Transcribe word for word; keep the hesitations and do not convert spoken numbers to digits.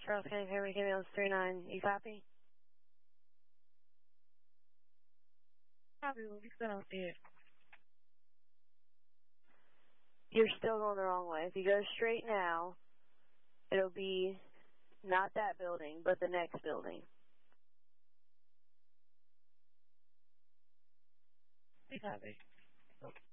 Charles County, Henry County, three nine. You copy? Copy, we'll be sent out there. You're still going the wrong way. If you go straight now, it'll be not that building, but the next building. We copy.